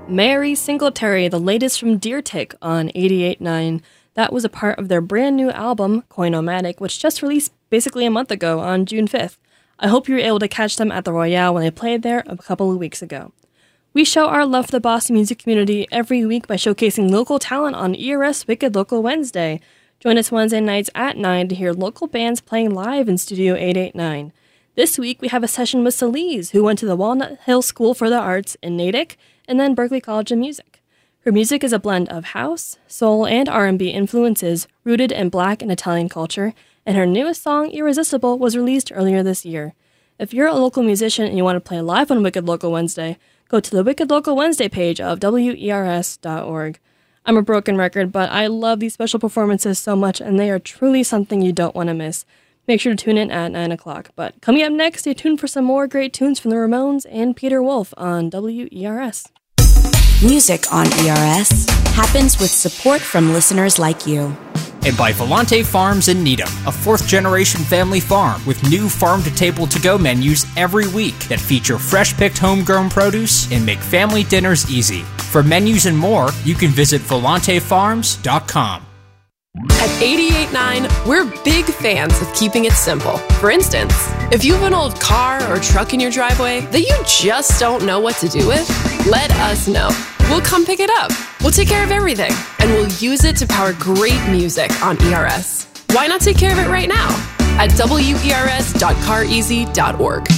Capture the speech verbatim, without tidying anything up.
Mary Singletary, the latest from Deer Tick on eighty-eight point nine. That was a part of their brand new album, Coinomatic, which just released basically a month ago on June fifth. I hope you were able to catch them at the Royale when they played there a couple of weeks ago. We show our love for the Boston music community every week by showcasing local talent on E R S Wicked Local Wednesday. Join us Wednesday nights at nine to hear local bands playing live in Studio eight eighty-nine. This week we have a session with Celise, who went to the Walnut Hill School for the Arts in Natick and then Berklee College of Music. Her music is a blend of house, soul, and R and B influences rooted in Black and Italian culture, and her newest song, Irresistible, was released earlier this year. If you're a local musician and you want to play live on Wicked Local Wednesday, go to the Wicked Local Wednesday page of W E R S dot org. I'm a broken record, but I love these special performances so much, and they are truly something you don't want to miss. Make sure to tune in at nine o'clock. But coming up next, stay tuned for some more great tunes from the Ramones and Peter Wolf on W E R S. Music on E R S happens with support from listeners like you. And by Volante Farms in Needham, a fourth-generation family farm with new farm-to-table-to-go menus every week that feature fresh-picked homegrown produce and make family dinners easy. For menus and more, you can visit volante farms dot com. At eighty-eight point nine, we're big fans of keeping it simple. For instance, if you have an old car or truck in your driveway that you just don't know what to do with, let us know. We'll come pick it up. We'll take care of everything, and we'll use it to power great music on E R S. Why not take care of it right now at W E R S dot car easy dot org?